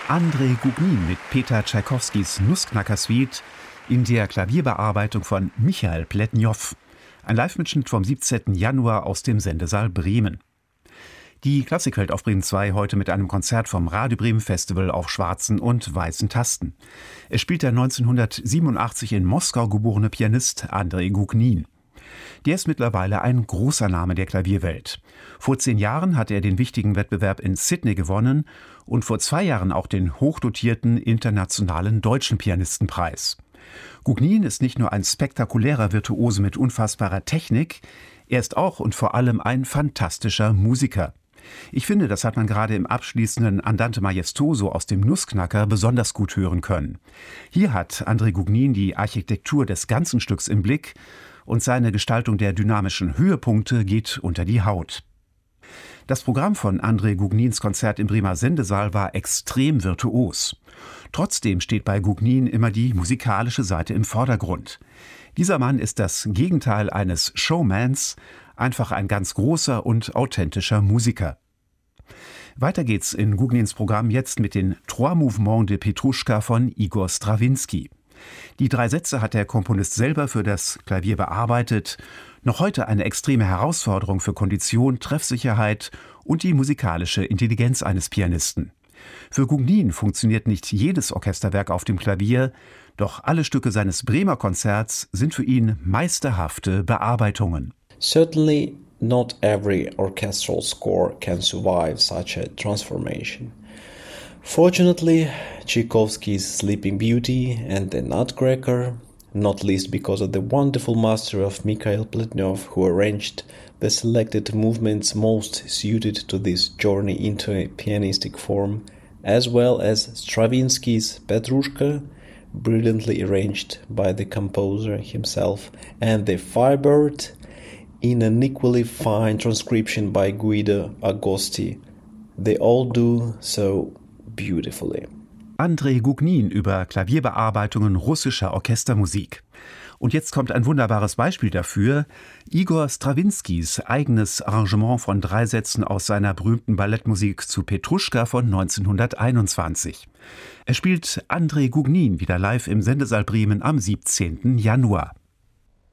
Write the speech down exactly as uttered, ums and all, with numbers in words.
Andrei Gugnin mit Peter Tschaikowskis Nussknacker-Suite in der Klavierbearbeitung von Michael Pletnjow. Ein Live-Mitschnitt vom siebzehnten Januar aus dem Sendesaal Bremen. Die Klassikwelt auf Bremen zwei heute mit einem Konzert vom Radio Bremen Festival auf schwarzen und weißen Tasten. Es spielt der neunzehnhundertsiebenundachtzig in Moskau geborene Pianist Andrei Gugnin. Der ist mittlerweile ein großer Name der Klavierwelt. Vor zehn Jahren hat er den wichtigen Wettbewerb in Sydney gewonnen und vor zwei Jahren auch den hochdotierten internationalen Deutschen Pianistenpreis. Gugnin ist nicht nur ein spektakulärer Virtuose mit unfassbarer Technik, er ist auch und vor allem ein fantastischer Musiker. Ich finde, das hat man gerade im abschließenden Andante Maestoso aus dem Nussknacker besonders gut hören können. Hier hat Andrei Gugnin die Architektur des ganzen Stücks im Blick und seine Gestaltung der dynamischen Höhepunkte geht unter die Haut. Das Programm von Andrei Gugnins Konzert im Bremer Sendesaal war extrem virtuos. Trotzdem steht bei Gugnin immer die musikalische Seite im Vordergrund. Dieser Mann ist das Gegenteil eines Showmans, einfach ein ganz großer und authentischer Musiker. Weiter geht's in Gugnins Programm jetzt mit den Trois Mouvements de Petruschka von Igor Strawinski. Die drei Sätze hat der Komponist selber für das Klavier bearbeitet. Noch heute eine extreme Herausforderung für Kondition, Treffsicherheit und die musikalische Intelligenz eines Pianisten. Für Gugnin funktioniert nicht jedes Orchesterwerk auf dem Klavier, doch alle Stücke seines Bremer Konzerts sind für ihn meisterhafte Bearbeitungen. Certainly not every orchestral score can survive such a transformation. Fortunately, Tchaikovsky's Sleeping Beauty and The Nutcracker, not least because of the wonderful master of Mikhail Pletnov, who arranged the selected movements most suited to this journey into a pianistic form, as well as Stravinsky's Petrushka, brilliantly arranged by the composer himself, and the Firebird, in an equally fine transcription by Guido Agosti. They all do so beautifully. Andrei Gugnin über Klavierbearbeitungen russischer Orchestermusik. Und jetzt kommt ein wunderbares Beispiel dafür. Igor Strawinskys eigenes Arrangement von drei Sätzen aus seiner berühmten Ballettmusik zu Petruschka von neunzehnhunderteinundzwanzig. Er spielt Andrei Gugnin wieder live im Sendesaal Bremen am siebzehnten Januar.